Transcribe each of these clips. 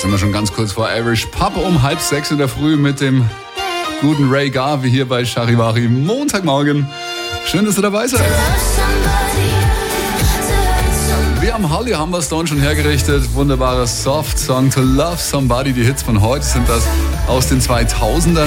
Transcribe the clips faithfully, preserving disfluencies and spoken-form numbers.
Sind wir schon ganz kurz vor Irish Pub um halb sechs in der Früh mit dem guten Ray Garvey hier bei Charivari. Montagmorgen. Schön, dass du dabei seid. Wir am Holly haben wir es dann schon hergerichtet. Wunderbarer Soft-Song To Love Somebody. Die Hits von heute sind das aus den zweitausendern.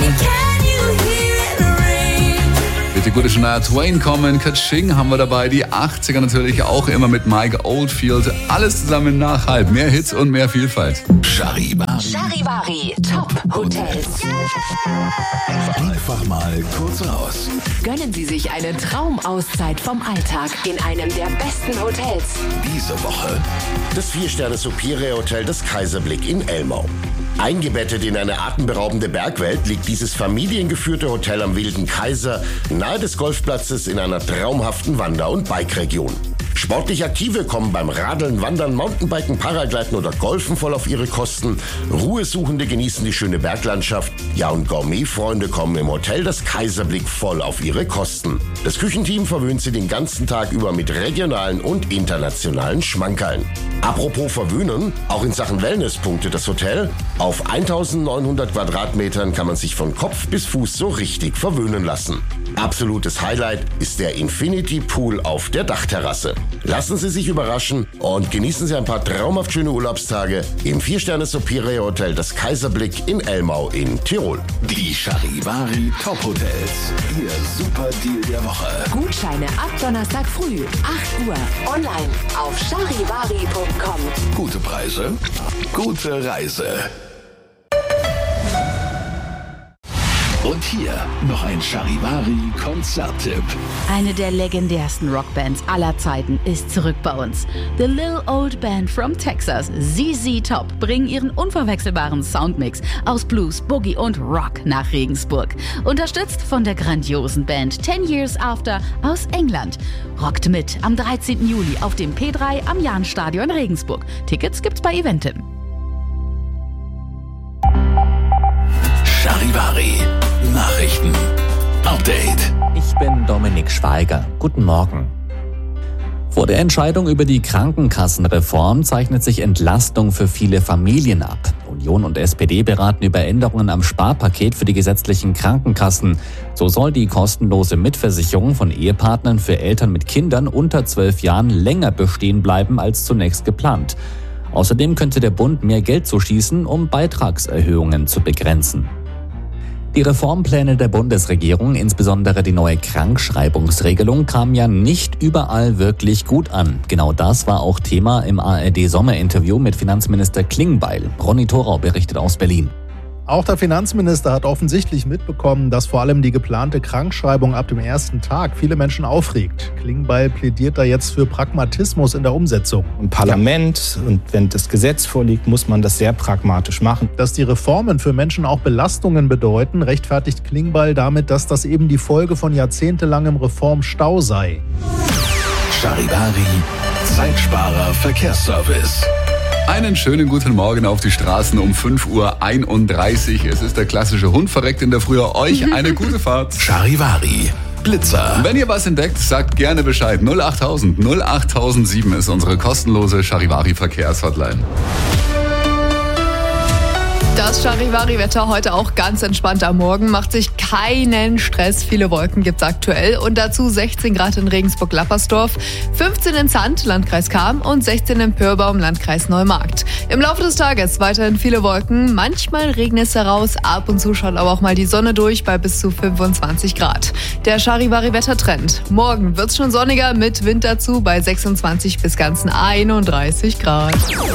Wird die gute Shania Twain kommen. Kaching haben wir dabei. Die achtziger natürlich auch immer mit Mike Oldfield. Alles zusammen nach halb. Mehr Hits und mehr Vielfalt. Charivari. Charivari Top Hotels. Einfach mal kurz raus. Gönnen Sie sich eine Traumauszeit vom Alltag in einem der besten Hotels. Diese Woche Das Vier-Sterne-Superior-Hotel Das Kaiserblick in Elmau. Eingebettet in eine atemberaubende Bergwelt liegt dieses familiengeführte Hotel am Wilden Kaiser nahe des Golfplatzes in einer traumhaften Wander- und Bike-Region. Sportlich Aktive kommen beim Radeln, Wandern, Mountainbiken, Paragliden oder Golfen voll auf ihre Kosten. Ruhesuchende genießen die schöne Berglandschaft. Ja, und Gourmetfreunde kommen im Hotel Das Kaiserblick voll auf ihre Kosten. Das Küchenteam verwöhnt sie den ganzen Tag über mit regionalen und internationalen Schmankerln. Apropos verwöhnen, auch in Sachen Wellness punktet das Hotel. Auf eintausendneunhundert Quadratmetern kann man sich von Kopf bis Fuß so richtig verwöhnen lassen. Absolutes Highlight ist der Infinity Pool auf der Dachterrasse. Lassen Sie sich überraschen und genießen Sie ein paar traumhaft schöne Urlaubstage im Vier-Sterne-Superior-Hotel Das Kaiserblick in Elmau in Tirol. die Charivari Top Hotels. Ihr Super Deal der Woche. Gutscheine ab Donnerstag früh, acht Uhr. Online auf charivari punkt com. Gute Preise, gute Reise. Und hier noch ein Charivari-Konzerttipp. Eine der legendärsten Rockbands aller Zeiten ist zurück bei uns. The Little Old Band from Texas, Z Z Top, bringen ihren unverwechselbaren Soundmix aus Blues, Boogie und Rock nach Regensburg. Unterstützt von der grandiosen Band Ten Years After aus England. Rockt mit am dreizehnten Juli auf dem P drei am Jahnstadion Regensburg. Tickets gibt's bei Eventim. Charivari. Nachrichten. Update. Ich bin Dominik Schweiger. Guten Morgen. Vor der Entscheidung über die Krankenkassenreform zeichnet sich Entlastung für viele Familien ab. Union und S P D beraten über Änderungen am Sparpaket für die gesetzlichen Krankenkassen. So soll die kostenlose Mitversicherung von Ehepartnern für Eltern mit Kindern unter zwölf Jahren länger bestehen bleiben als zunächst geplant. Außerdem könnte der Bund mehr Geld zuschießen, um Beitragserhöhungen zu begrenzen. Die Reformpläne der Bundesregierung, insbesondere die neue Krankschreibungsregelung, kamen ja nicht überall wirklich gut an. Genau das war auch Thema im A R D-Sommerinterview mit Finanzminister Klingbeil. Ronny Thorau berichtet aus Berlin. Auch der Finanzminister hat offensichtlich mitbekommen, dass vor allem die geplante Krankschreibung ab dem ersten Tag viele Menschen aufregt. Klingbeil plädiert da jetzt für Pragmatismus in der Umsetzung. Im Parlament und wenn das Gesetz vorliegt, muss man das sehr pragmatisch machen. Dass die Reformen für Menschen auch Belastungen bedeuten, rechtfertigt Klingbeil damit, dass das eben die Folge von jahrzehntelangem Reformstau sei. Charivari. Zeitsparer Verkehrsservice. Einen schönen guten Morgen auf die Straßen um fünf Uhr einunddreißig. Es ist der klassische Hund verreckt in der Früh. Euch eine gute Fahrt. Charivari. Blitzer. Wenn ihr was entdeckt, sagt gerne Bescheid. null achttausend null achttausendsieben ist unsere kostenlose Charivari-Verkehrshotline. Das Charivari-Wetter heute auch ganz entspannt am Morgen. Macht sich keinen Stress. Viele Wolken gibt's aktuell. Und dazu sechzehn Grad in Regensburg-Lappersdorf, fünfzehn in Zand, Landkreis Cham und sechzehn in Pyrbaum, Landkreis Neumarkt. Im Laufe des Tages weiterhin viele Wolken. Manchmal regnet es heraus. Ab und zu schaut aber auch mal die Sonne durch bei bis zu fünfundzwanzig Grad. Der Charivari-Wettertrend. Morgen wird's schon sonniger mit Wind dazu bei sechsundzwanzig bis ganzen einunddreißig Grad.